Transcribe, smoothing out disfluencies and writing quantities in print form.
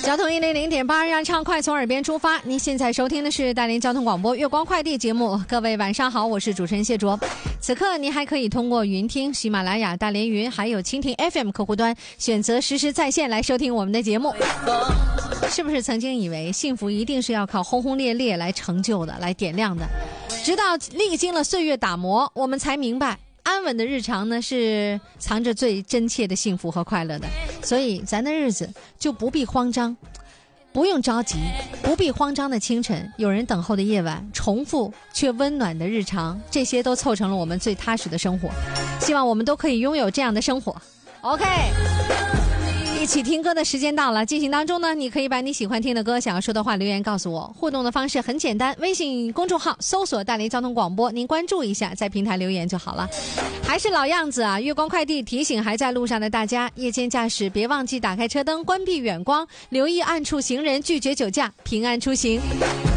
交通100.8，让畅快从耳边出发。您现在收听的是大连交通广播月光快递节目。各位晚上好，我是主持人谢卓。此刻您还可以通过云听、喜马拉雅、大连云还有蜻蜓 FM 客户端选择实时在线来收听我们的节目。是不是曾经以为幸福一定是要靠轰轰烈烈来成就的，来点亮的？直到历经了岁月打磨，我们才明白安稳的日常呢是藏着最真切的幸福和快乐的。所以咱的日子就不必慌张，不用着急，不必慌张的清晨，有人等候的夜晚，重复却温暖的日常，这些都凑成了我们最踏实的生活。希望我们都可以拥有这样的生活。 OK，一起听歌的时间到了，进行当中呢，你可以把你喜欢听的歌、想要说的话留言告诉我。互动的方式很简单，微信公众号搜索大连交通广播，您关注一下，在平台留言就好了。还是老样子啊，月光快递提醒还在路上的大家，夜间驾驶别忘记打开车灯，关闭远光，留意暗处行人，拒绝酒驾，平安出行。